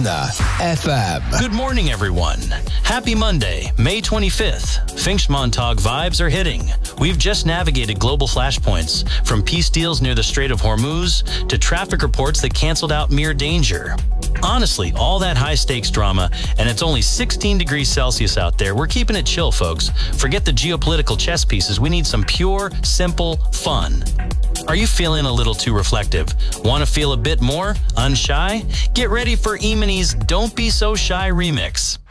Ghana FM. Good morning, everyone. Happy Monday, May 25th. Pfingstmontag vibes are hitting. We've just navigated global flashpoints, from peace deals near the Strait of Hormuz to traffic reports that canceled out mere danger. Honestly, all that high-stakes drama, and it's only 16 degrees Celsius out there. We're keeping it chill, folks. Forget the geopolitical chess pieces. We need some pure, simple fun. Are you feeling a little too reflective? Want to feel a bit more unshy? Get ready for Emini's Don't Be So Shy remix.